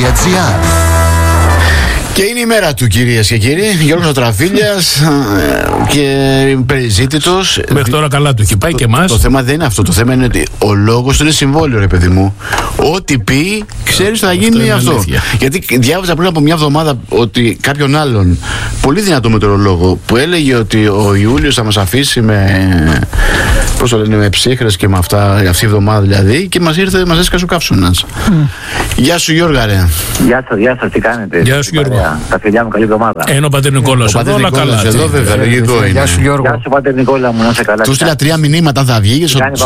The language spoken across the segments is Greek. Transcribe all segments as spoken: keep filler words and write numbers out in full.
Και είναι η μέρα του, κυρίες και κύριοι. Γιώργος ο Τραφίλιας και περιζήτητος. Μέχρι τώρα καλά του έχει πάει το, και εμάς. Το θέμα δεν είναι αυτό. Το θέμα είναι ότι ο λόγος του είναι συμβόλαιο, ρε παιδί μου. Ό,τι πει, ξέρεις θα γίνει αυτό. αυτό. Γιατί διάβαζα πριν από μια εβδομάδα ότι κάποιον άλλον πολύ δυνατό μετεωρολόγο που έλεγε ότι ο Ιούλιος θα μας αφήσει με. Πώς το λένε, με ψύχρες και με αυτά, αυτή η εβδομάδα δηλαδή, και μας ήρθε, μας έσκασε ο καύσωνας. Mm. Γεια σου, Γιώργα, ρε. Γεια σας, γεια σας, τι κάνετε? Γεια σου, Γιώργο. Τα φιλιά μου, καλή εβδομάδα. Ενώ ο πατέρ Νικόλαος εδώ, όλα καλά. Εδώ βέβαια, λογικό είναι. Γεια σου, Γιώργο. Γεια σου, πατέρ Νικόλα μου, να είσαι καλά. Του στείλα τρία μηνύματα αν θα βγει.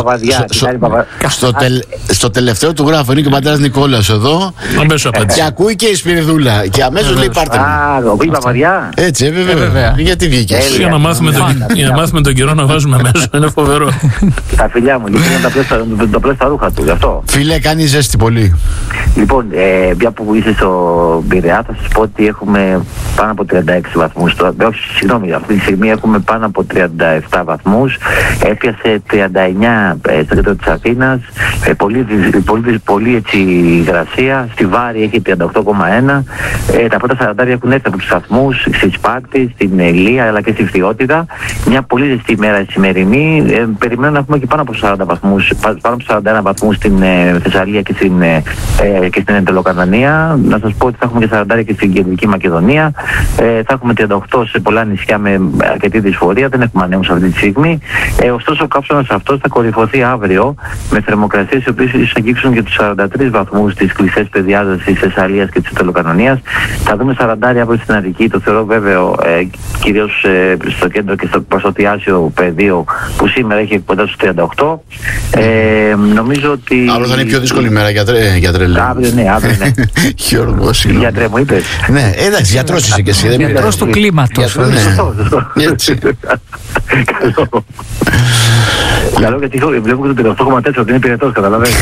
Στο τελευταίο του γράφω είναι και ο πατέρας Νικόλαος εδώ. Και ακούει και η Σπυριδούλα. Και αμέσως λέει πάρτε. Α, ακούει παπαδιά. Έτσι, βέβαια. Γιατί βγήκε. Για να μάθουμε τον καιρό να βάζουμε μέσα, είναι φοβερό. Τα φιλιά μου, λοιπόν, τα πλέστα τα ρούχα του, γι' αυτό. Φίλε, κάνει ζέστη πολύ. Λοιπόν, ε, μια που είσαι στο Πειραιά, θα σας πω ότι έχουμε πάνω από τριάντα έξι βαθμούς. Όχι, συγγνώμη, αυτή τη στιγμή έχουμε πάνω από τριάντα επτά βαθμούς. Έπιασε τριάντα εννιά ε, στο κέντρο της Αθήνας. Ε, πολύ, πολύ, πολύ έτσι υγρασία. Στη Βάρη έχει τριάντα οκτώ κόμμα ένα. Ε, τα πρώτα σαραντάρια έχουν έρθει από τους σταθμούς, στη Σπάρτη, στην Ηλία αλλά και στη Φθιώτιδα. Μια πολύ ζεστή ημέρα η σημερινή. Ε, περιμένω να έχουμε και πάνω από σαράντα βαθμούς, πάνω από σαράντα ένα βαθμούς στην ε, Θεσσαλία και στην, ε, και στην Εντελοκαρνανία. Να σας πω ότι θα έχουμε και σαράντα και στην Κεντρική Μακεδονία. Ε, θα έχουμε τριάντα οκτώ σε πολλά νησιά με αρκετή δυσφορία. Δεν έχουμε ανέμους αυτή τη στιγμή. Ε, ωστόσο, ο καύσωνας αυτός θα κορυφωθεί αύριο με θερμοκρασίες οι οποίες ίσως αγγίξουν και τους σαράντα τρεις βαθμούς στις κλειστές πεδιάδες της Θεσσαλίας και της Εντελοκαρνανίας. Θα δούμε σαράντα αύριο στην Αττική. Το θεωρώ βέβαιο, ε, κυρίως ε, στο κέντρο και στο προστοτιάσιο πεδίο που σήμερα έχει κοντά στους τριάντα οκτώ. Ε, νομίζω ότι. Αύριο θα είναι πιο δύσκολη ημέρα, γιατρέ. γιατρέ αύριο, ναι, αύριο, ναι. Γιώργο, συγγνώμη. Γιατρέ, μου είπες. Ναι, εντάξει, γιατρός είσαι και εσύ. Γιατρός του κλίματος. Σωστό, σωστό. Έτσι. Καλό. Καλό, γιατί βλέπω και το τριάντα οκτώ κόμμα τέσσερα ότι είναι πυρετός, καταλαβαίνεις.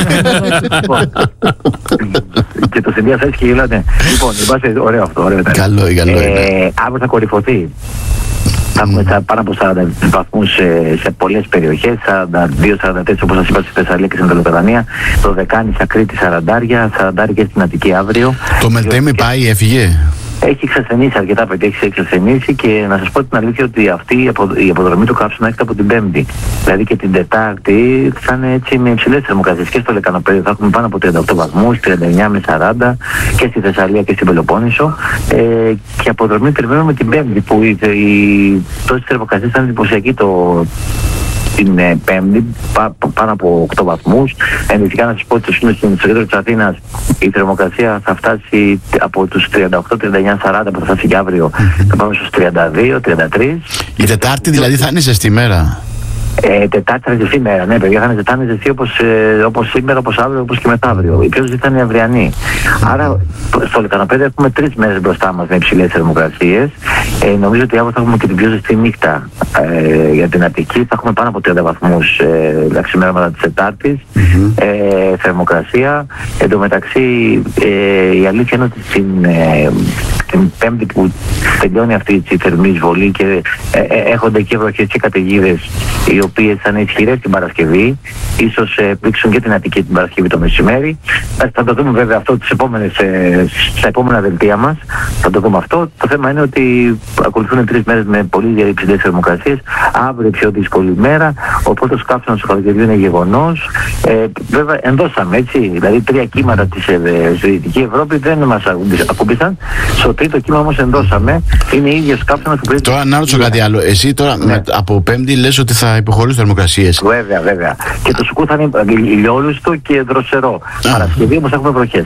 Και το συνδυάσα έτσι και γελάτε. Λοιπόν, ωραίο αυτό, ωραίο. Καλό, καλό. Αύριο θα κορυφωθεί. Θα έχουμε πάνω από σαράντα βαθμούς σε, σε πολλές περιοχές, σαράντα δύο σαράντα τέσσερα όπως σας είπα στη Θεσσαλία και στην Εντελοκαρνανία, το Δεκάνησα, Κρήτη, σαράντα, σαράντα και στην Αττική αύριο. Το Μελτέμι πάει, έφυγε. Έχει εξασθενήσει αρκετά παιδιά, έχει εξασθενήσει και να σας πω την αλήθεια ότι αυτή η, απο, η αποδρομή του καύσωνα έρχεται από την Πέμπτη. Δηλαδή και την Τετάρτη θα είναι έτσι με υψηλές θερμοκρασίες και στο Λεκανοπέδιο θα έχουμε πάνω από τριάντα οκτώ βαθμούς, τριάντα εννιά με σαράντα και στη Θεσσαλία και στην Πελοπόννησο. Ε, και αποδρομή περιμένουμε την Πέμπτη που οι, οι τόσες θερμοκρασίες θα είναι εντυπωσιακοί το. Την ε, Πέμπτη, πά, πάνω από οκτώ βαθμούς. Ενδεικτικά να σας πω ότι στο κέντρο της Αθήνας η θερμοκρασία θα φτάσει από τους τριάντα οκτώ τριάντα εννιά σαράντα που θα φτάσει και αύριο, mm-hmm. θα πάμε στους τριάντα δύο τριάντα τρία. Η Τετάρτη δηλαδή θα είναι ζεστή μέρα. Ε, τετάρτη θα είναι ζεστή μέρα, ναι παιδιά, θα είναι ζεστή όπως, ε, όπως σήμερα, όπως αύριο, όπως και μεθαύριο. Η πιο ζεστή θα είναι η αυριανή. Άρα στο Λεκανοπέδιο έχουμε τρεις μέρες μπροστά μας με υψηλές θερμοκρασίες. Ε, νομίζω ότι αύριο θα έχουμε και την πιο ζεστή νύχτα ε, για την Αττική. Θα έχουμε πάνω από τριάντα βαθμούς ε, ξημέρωματα της Τετάρτης. Mm-hmm. Ε, θερμοκρασία. Εν τω μεταξύ ε, η αλήθεια είναι ότι την, ε, την Πέμπτη που τελειώνει αυτή η θερμή εισβολή και ε, ε, έχονται και βροχές και καταιγίδες οι οποίες θα είναι ισχυρές την Παρασκευή, ίσως ε, πλήξουν και την Αττική την Παρασκευή το μεσημέρι. Θα το δούμε βέβαια αυτό τις επόμενες, ε, στα επόμενα δελτία μας. Θα το δούμε αυτό. Το θέμα είναι ότι ακολουθούν τρεις μέρες με πολύ υψηλές θερμοκρασίες. Αύριο πιο δύσκολη μέρα. Ο πρώτος καύσωνας του καλοκαιριού είναι γεγονός. Ε, βέβαια ενδώσαμε έτσι. Δηλαδή τρία κύματα της ε, στη Δυτική Ευρώπη δεν μας ακούμπησαν. Στο τρίτο κύμα όμως ενδώσαμε. Είναι ίδιος καύσωνας που πρέπει. Τώρα να ρωτήσω κάτι άλλο. Εσύ τώρα ναι. με, από Πέμπτη λες ότι θα υποχωρήσουν θερμοκρασίες. Βέβαια, βέβαια. Και το σουκού θα είναι ηλιόλουστο και δροσερό. Παρασκευή όμως θα έχουμε βροχές.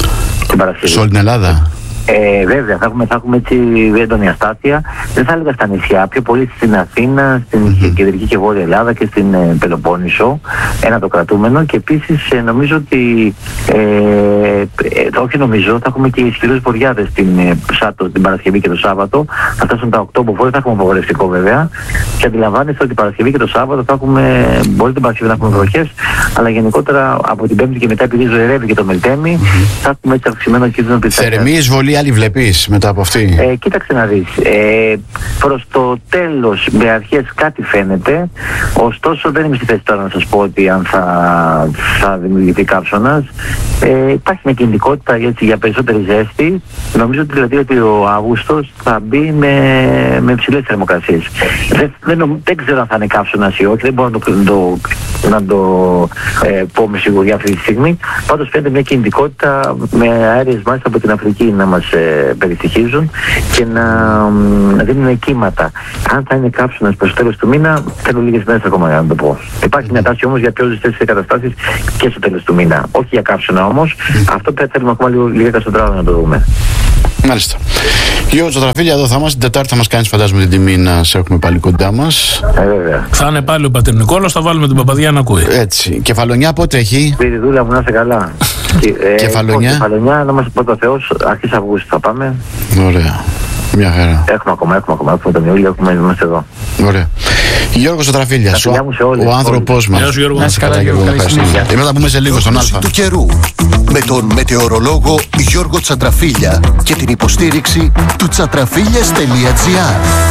Σε όλη την Ελλάδα. Ε, βέβαια, θα έχουμε, θα έχουμε έτσι έντονη αστάθεια. Δεν θα έλεγα στα νησιά, πιο πολύ στην Αθήνα, στην mm-hmm. κεντρική και βόρεια Ελλάδα και στην ε, Πελοπόννησο. Ένα το κρατούμενο. Και επίσης ε, νομίζω ότι. Ε, ε, όχι νομίζω, θα έχουμε και ισχυρούς βοριάδες την, ε, την Παρασκευή και το Σάββατο. Θα φτάσουν τα οκτώ μποφόρ, θα έχουμε απογορευτικό βέβαια. Και αντιλαμβάνεστε ότι την Παρασκευή και το Σάββατο θα έχουμε. Μπορεί την Παρασκευή να έχουμε βροχές, αλλά γενικότερα από την Πέμπτη και μετά, επειδή ζωηρεύει και το Μελτέμι, mm-hmm. θα έχουμε έτσι αυξημένο κίνδυνο πειθαρχίας. Θερμή εισβολή άλλη βλέπεις μετά από αυτή. Ε, κοίταξε να δεις. Ε, προς το τέλος με αρχές κάτι φαίνεται. Ωστόσο δεν είμαι στη θέση τώρα να σας πω ότι αν θα, θα δημιουργηθεί καύσωνας. Ε, υπάρχει μια κινητικότητα. πιθανότητα έτσι, για περισσότερη ζέστη. Νομίζω δηλαδή ότι ο Αύγουστος θα μπει με, με ψηλές θερμοκρασίες. Δεν, δεν, δεν ξέρω αν θα είναι καύσωνας ή όχι, δεν μπορώ να το, το, να το ε, πω με σιγουριά αυτή τη στιγμή. Πάντως φαίνεται μια κινητικότητα με αέριες μάλιστα από την Αφρική να μας ε, περιστοιχίζουν και να, να δίνουν κύματα. Αν θα είναι καύσωνας προς το τέλος του μήνα, θέλω λίγες μέρες ακόμα να το πω. Υπάρχει μια τάση όμως για πιο ζεστές καταστάσεις και στο τέλος του μήνα. Όχι για καύσωνα όμως. Αυτό θέλουμε ακόμα λίγο λίγα καστοτράδα να το δούμε. Μάλιστα. Γιώργο Τσατραφίλια, εδώ θα είμαστε. Την Τετάρτη θα μας κάνεις, φαντάζομαι, την τιμή να σε έχουμε πάλι κοντά μας. Ε, βέβαια. Θα είναι πάλι ο Πατήρ Νικόλαος, θα βάλουμε την Παπαδιά να ακούει. Έτσι. Κεφαλονιά πότε έχει? Πυριδούλα μου, να είσαι καλά. ε, Κεφαλονιά. Κεφαλονιά, να μας πω το Θεός, αρχής Αυγούστου θα πάμε. Ωραία. Μια χαρά. Έχουμε ακόμα, έχουμε ακόμα. Έχουμε τον Ιούλιο, έχουμε, είμαστε εδώ. Ωραία. Γιώργος Τσατραφίλιας, ο, ο άνθρωπος μας. Γεια σου, Γιώργο. Να είσαι καλά, Γιώργο. Εμείς θα πούμε σε λίγο στον Αλφα. Του καιρού με τον μετεωρολόγο Γιώργο Τσατραφίλια και την υποστήριξη του τσατραφίλιας τελεία τζι άρ.